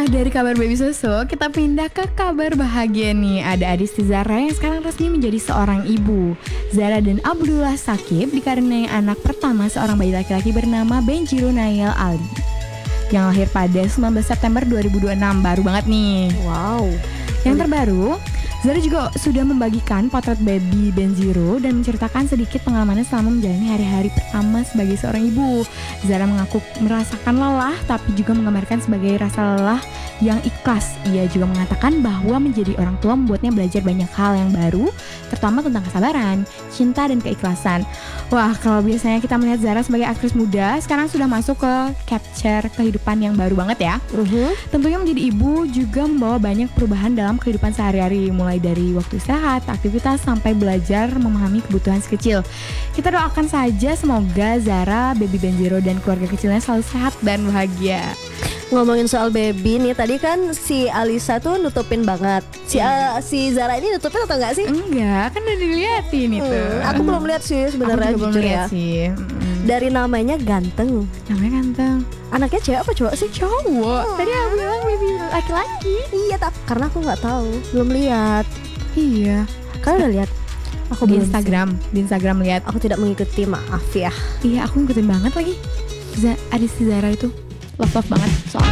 Dari kabar baby susu, kita pindah ke kabar bahagia nih. Ada Adisti Zara yang sekarang resmi menjadi seorang ibu. Zara dan Abdullah Sakib dikaruniai anak pertama seorang bayi laki-laki bernama Benjiro Nail Ali, yang lahir pada 19 September 2026, baru banget nih. Wow. Yang terbaru, Zara juga sudah membagikan potret baby Benjiro dan menceritakan sedikit pengalamannya selama menjalani hari-hari pertama sebagai seorang ibu. Zara mengaku merasakan lelah, tapi juga menggambarkan sebagai rasa lelah yang ikhlas. Ia juga mengatakan bahwa menjadi orang tua membuatnya belajar banyak hal yang baru, terutama tentang kesabaran, cinta, dan keikhlasan. Wah, kalau biasanya kita melihat Zara sebagai aktris muda, sekarang sudah masuk ke capture kehidupan yang baru banget ya. Tentunya menjadi ibu juga membawa banyak perubahan dalam kehidupan sehari-hari, mulai dari waktu istirahat, aktivitas, sampai belajar memahami kebutuhan si kecil. Kita doakan saja semoga Zara, baby Benjiro, dan keluarga kecilnya selalu sehat dan bahagia. Ngomongin soal baby nih, tadi kan si Alisa tuh nutupin banget. Si Zara ini nutupin atau enggak sih? Enggak, kan udah dilihatin itu. Aku belum lihat sih sebenarnya, Aku juga belum jujur lihat ya. sih. Dari namanya ganteng. Namanya ganteng. Anaknya cewek apa cowok sih? Cowok. Tadi aku bilang baby laki-laki. Iya, karena aku nggak tahu, belum lihat. Iya. Kalian udah lihat? Aku Di belum Instagram, di Instagram lihat. Aku tidak mengikuti, maaf ya. Iya, aku ngikutin banget lagi. Adisti Zara itu love banget soalnya.